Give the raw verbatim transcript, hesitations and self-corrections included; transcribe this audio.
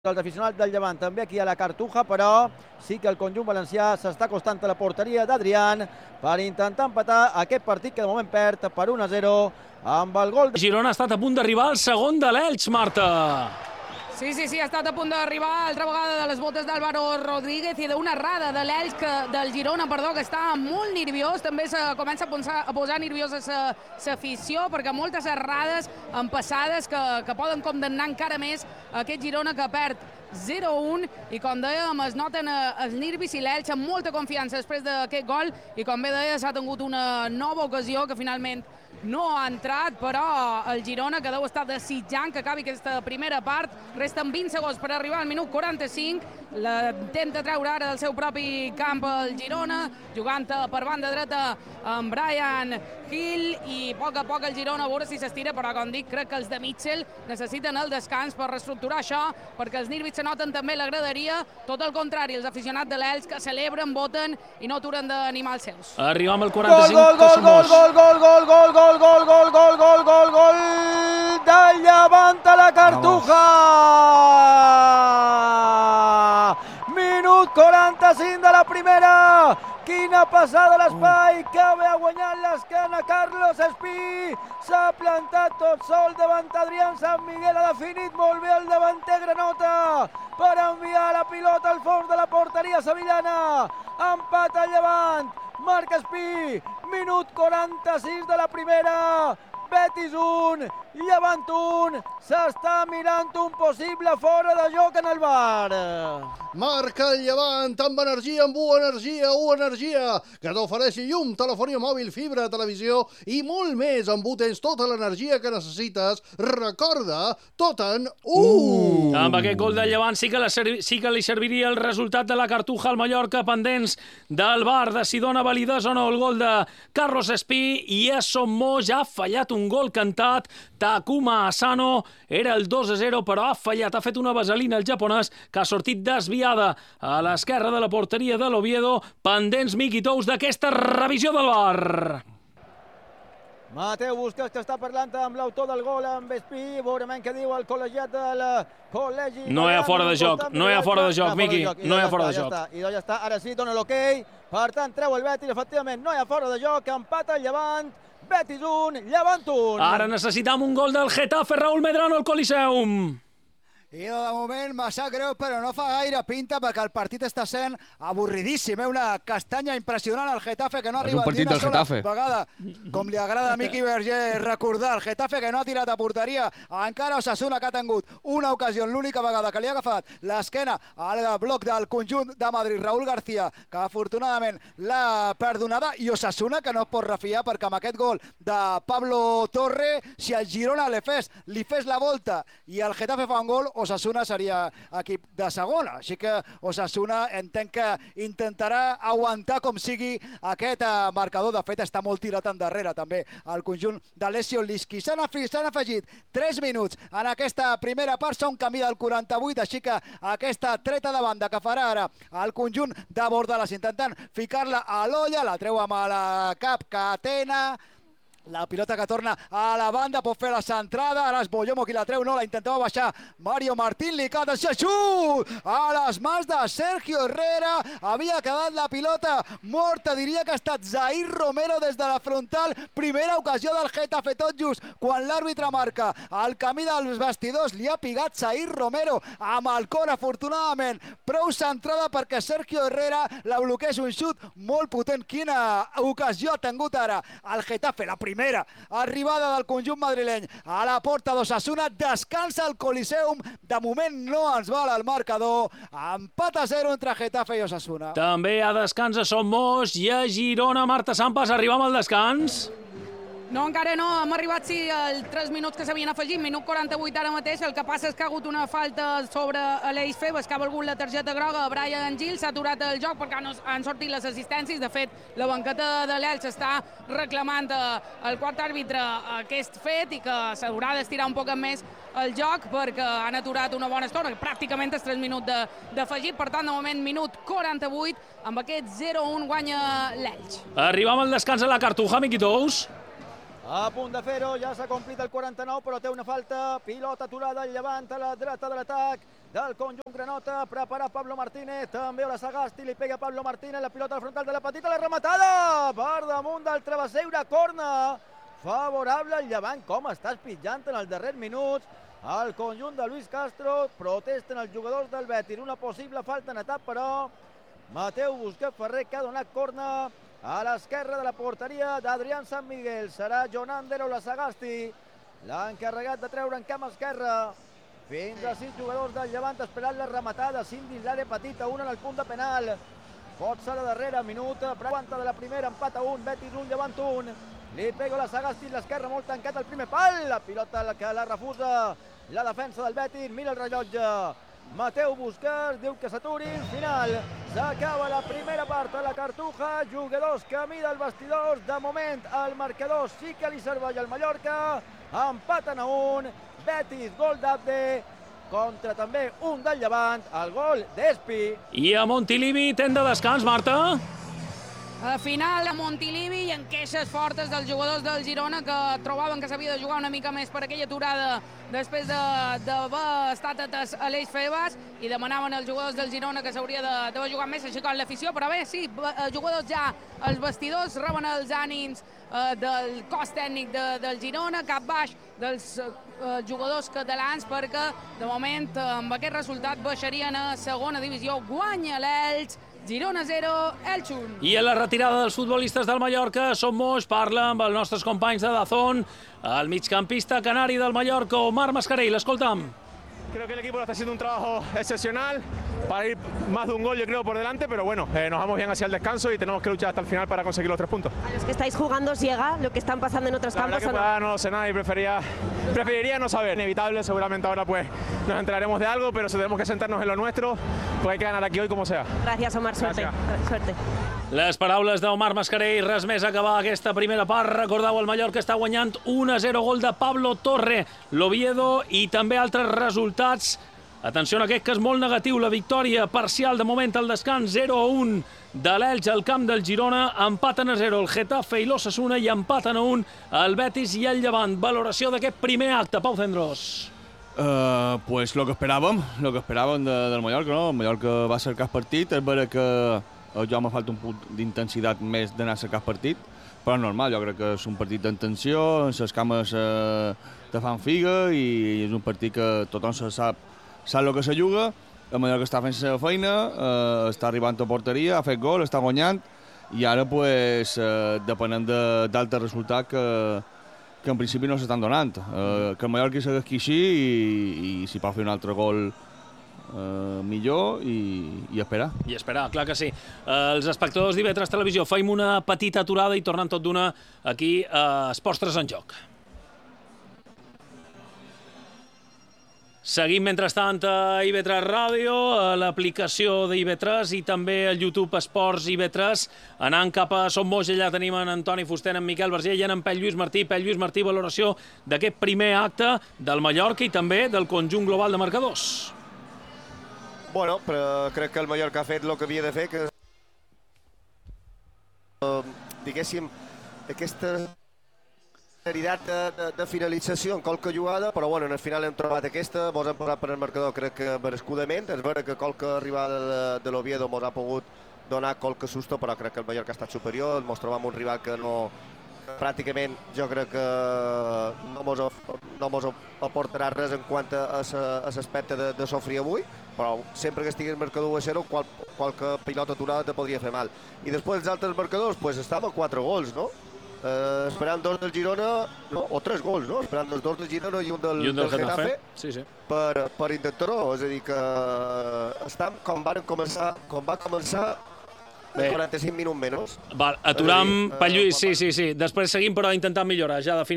dels aficionats del Llevant, també aquí a la Cartuja, però sí que el conjunt valencià s'està acostant a la porteria d'Adrián per intentar empatar aquest partit que de moment perd per un a zero amb el gol de... Girona ha estat a punt d'arribar al segon de l'Elx, Marta. Sí, sí, sí, ha estat a punt d'arribar altra vegada de les botes d'Álvaro Rodríguez i d'una errada de l'Elx, del Girona, perdó, que està molt nerviós. També se comença a posar, a posar nerviosa l'afició, perquè moltes errades empassades que, que poden condemnar encara més aquest Girona que perd zero a un, i com dèiem, es noten els nervis i l'Elx amb molta confiança després d'aquest gol, i com bé deia, s'ha tingut una nova ocasió que finalment no ha entrat, però el Girona, que deu estar desitjant que acabi aquesta primera part. Resten vint segons per arribar al minut quaranta-cinc. L'intenta treure ara del seu propi camp el Girona, jugant per banda dreta amb Brian Hill, i a poc a poc el Girona a veure si s'estira, però com dic, crec que els de Mitchell necessiten el descans per reestructurar això, perquè els nervis se noten també a la graderia. Tot el contrari, els aficionats de l'Elx que celebren, voten i no aturen d'animar els seus. Arribam al quaranta-cinc. Gol, gol, gol, gol, gol, gol, gol, gol, gol, gol, gol, gol, gol, gol del Llevant a la Cartuja! Minut quaranta-cinc de la primera. Quina passada a l'espai, que bé ha guanyat l'esquena Carlos Espí. S'ha plantat tot sol davant Adrián San Miguel, ha definit molt bé el davanter granota per enviar la pilota al fons de la porteria sevillana. Empat al Llevant, marca Espí, minut quaranta-sis de la primera. Betis un, Llevant un, s'està mirant un possible fora de joc en el V A R. Marca el Llevant amb energia, amb U Energia, U Energia, que t'ofereixi llum, telefonia mòbil, fibra, televisió i molt més. Amb U tens tota l'energia que necessites. Recorda, tot en U. Uh. Amb aquest gol del Llevant sí que, la sí que li serviria el resultat de la Cartuja al Mallorca, pendents del V A R de si dona validesa o no el gol de Carlos Espí, i Essomó ja ha fallat un gol cantat. Takuma Asano era el dos a zero, però ha fallat, ha fet una vaselina el japonès, que ha sortit desviada a l'esquerra de la porteria de l'Oviedo. Pendents, Miqui Tous, d'aquesta revisió del V A R. Mateu Busquets, que està parlant amb l'autor del gol, amb Espí. Veurem què diu el col·legiat del col·legi. No hi ha fora de joc, no hi ha fora de joc, Miqui, no hi ha fora de joc. I ja està, ara sí, dona l'hoquei. Per tant, treu el Betis, efectivament, no hi ha fora de joc, empat el Llevant. Betis un, Llevant un. Ara necessitam un gol del Getafe, Raúl Medrano, al Coliseum. I de moment me sap greu, però no fa gaire pinta, perquè el partit està sent avorridíssim. Eh? Una castanya impressionant al Getafe, que no arriba ni una sola vegada. Com li agrada a Miqui Verger recordar, el Getafe que no ha tirat a porteria. Encara Osasuna, que ha tingut una ocasió, l'única vegada que li ha agafat l'esquena al bloc del conjunt de Madrid, Raúl García, que afortunadament l'ha perdonada, i Osasuna, que no es pot refiar, perquè amb aquest gol de Pablo Torre, si el Girona li fes, li fes la volta i el Getafe fa un gol, Osasuna seria equip de segona. Així que Osasuna entenc que intentarà aguantar com sigui aquest marcador. De fet, està molt tirat endarrere també el conjunt de Alessio Liski. S'han afegit tres minuts en aquesta primera part, són camí del quaranta-vuit, així que aquesta treta de banda que farà ara el conjunt de Bordalas, intentant ficar-la a l'olla, la treu amb el cap Catena. La pilota que torna a la banda, pot fer la centrada, ara és Boyomo qui la treu, no, la intentava baixar Mario Martín, li cata, xut a les mans de Sergio Herrera. Havia quedat la pilota morta, diria que ha estat Zaïr Romero des de la frontal. Primera ocasió del Getafe, tot just quan l'àrbitre marca el camí dels vestidors, li ha pigat Zaïr Romero amb el cor, afortunadament prou centrada perquè Sergio Herrera la bloqueix. Un xut molt potent. Quina ocasió ha tingut ara el Getafe, la primera Primera arribada del conjunt madrileny a la porta d'Osasuna. Descansa el Coliseum, de moment no ens val el marcador. Empat a zero entre Getafe i Osasuna. També a descans a Somos i a Girona. Marta Sampas, arribam al descans? No, encara no. Hem arribat, sí, als tres minuts que s'havien afegit. Minut quaranta-vuit ara mateix. El que passa és que ha hagut una falta sobre Aleix Febas, que ha valgut la targeta groga a Brian Gil. S'ha aturat el joc perquè han sortit les assistències. De fet, la banqueta de l'Elx està reclamant al quart àrbitre aquest fet i que s'haurà d'estirar un poc més el joc, perquè han aturat una bona estona, pràcticament els tres minuts d'afegit. Per tant, de moment, minut quaranta-vuit, amb aquest zero a un guanya l'Elx. Arribam al descans a la Cartuja, Miqui Tous. A punt de fer-ho, ja s'ha complit el quaranta-nou, però té una falta. Pilota aturada al Llevant, a la dreta de l'atac. del conjunt granota, prepara Pablo Martínez, també Ola Sagasti, li pega Pablo Martínez, la pilota al frontal de la petita, la rematada per damunt del travesseire, corna favorable al Llevant. Com estàs pitjant en els darrers minuts el conjunt de Luis Castro, protesten els jugadors del Betis, una possible falta en etapa, però Mateu Busquets Ferrer que ha donat corna a l'esquerra de la porteria d'Adrián San Miguel. Serà John Ander Ola Sagasti l'encarregat de treure en camp esquerra. Fins a sis jugadors del Llevant esperant la rematada, cinc dins l'àrea petita, un en el punt de penal. Pot ser a darrere, minut, aguanta de la primera, empat a un, Betis un, Llevant un. Li pega la Sagasti, l'esquerra molt tancat al primer pal, la pilota que la refusa la defensa del Betis, mira el rellotge. Mateu Busquets diu que s'aturin, final, s'acaba la primera part a la Cartuja, jugadors camí del vestidor, de moment el marcador sí que li serveix al Mallorca, empaten a un, Betis, gol d'Abde, contra també un del Llevant, el gol d'Espi. I a Montilivi, temps de descans, Marta. A final a Montilivi i en queixes fortes dels jugadors del Girona que trobaven que s'havia de jugar una mica més per aquella aturada després d'haver estat a l'Eix Febas i demanaven als jugadors del Girona que s'hauria d'haver jugat més així com l'afició, però bé, sí, jugadors ja als vestidors reben els ànims eh, del cos tècnic de, del Girona, cap baix dels eh, jugadors catalans perquè de moment amb aquest resultat baixarien a segona divisió, guanya l'Elx, Girona zero, Elx un. I a la retirada dels futbolistes del Mallorca, Son Moix parla amb els nostres companys de Dazón, el migcampista canari del Mallorca, Omar Mascarell, l'escoltam. Creo que el equipo está haciendo un trabajo excepcional para ir más de un gol, yo creo, por delante, pero bueno, eh, nos vamos bien hacia el descanso y tenemos que luchar hasta el final para conseguir los tres puntos. ¿A los que estáis jugando os llega lo que están pasando en otros La campos verdad o que no? para, no lo sé nada y prefería, preferiría no saber. Inevitable, seguramente ahora pues nos enteraremos de algo, pero si tenemos que sentarnos en lo nuestro, pues hay que ganar aquí hoy como sea. Gracias, Omar, suerte. Gràcies. Suerte. Les paraules d'Omar Mascarell, res més a acabar aquesta primera part. Recordeu, el Mallorca està guanyant un a zero, gol de Pablo Torre, l'Oviedo i també altres resultats. Atenció a aquest que és molt negatiu, la victòria parcial de moment al descans zero a un de l'Elx al camp del Girona, empaten a zero el Getafe i l'Osasuna i empaten a un el Betis i el Llevant. Valoració d'aquest primer acte, Pau Cendrós. Uh, pues lo que esperàvem, lo que esperàvem de, del Mallorca, no? El Mallorca va cercar el partit, és vera que el joc me falta un punt d'intensitat més d'anar a cercar el partit, però és normal, jo crec que és un partit d'intenció, les cames uh, te fan figa i és un partit que tothom se sap sap el que se juga, el Mallorca està fent la feina, eh, està arribant a porteria, ha fet gol, està guanyant, i ara, pues, eh, depenent d'altres resultats que, que en principi no s'estan donant. Eh, que el Mallorca segueixi així i, i si pot fer un altre gol eh, millor i, i esperar. I esperar, clar que sí. Eh, els espectadors d'I V tres Televisió, faim una petita aturada i tornem tot d'una aquí a Esports tres en Joc. Seguim, mentrestant, a I V tres Ràdio, a l'aplicació d'I V tres i també al YouTube Esports I V tres. Anant cap a Son Moix, allà tenim en Antoni Fuster, en Miquel Vergé i en Pep Lluís Martí. Pep Lluís Martí, valoració d'aquest primer acte del Mallorca i també del conjunt global de marcadors. Bueno, però crec que el Mallorca ha fet el que havia de fer, que uh, diguéssim, aquesta claritat de, de, de finalització en qualque jugada, però bueno, en el final hem trobat aquesta, mos hem posat per el marcador crec que merescudament, és vera que qualque arribada de, de l'Oviedo mos ha pogut donar qualque susto, però crec que el Mallorca ha estat superior, mos trobam un rival que no, pràcticament jo crec que no mos, no mos aportarà res en quant a l'aspecte de, de sofrir avui, però sempre que estigués marcador a zero, qual, qualque pilota aturada te podria fer mal. I després els altres marcadors, pues estava a quatre gols, no? Uh, esperant dos del Girona, no, o tres gols, no? Esperant els dos del Girona i un del, I un del, del Getafe, Getafe. Sí, sí. per, per intentar-ho, és a dir que estem com van començar, com va començar Bé. quaranta-cinc minuts menys. Val, aturam, dir, Pep Lluís, uh, sí, sí, sí. Després seguim, però intentant millorar, ja definitivament.